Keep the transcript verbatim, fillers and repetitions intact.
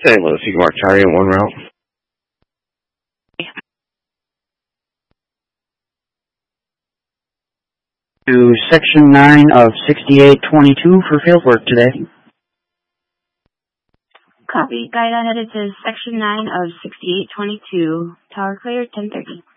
Saint Louis, you can mark Charlie in one route. To section nine of sixty-eight twenty-two for fieldwork today. Copy. Guide on headed to section nine of sixty-eight twenty-two. Tower clear, ten thirty.